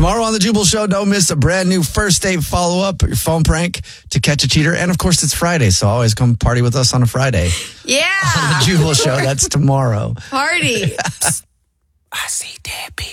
Tomorrow on The Jubal Show, don't miss a brand new first date follow-up, your phone prank to catch a cheater. And, of course, it's Friday, so always come party with us on a Friday. Yeah. On The Jubal Show, that's tomorrow. Party. I see dead people.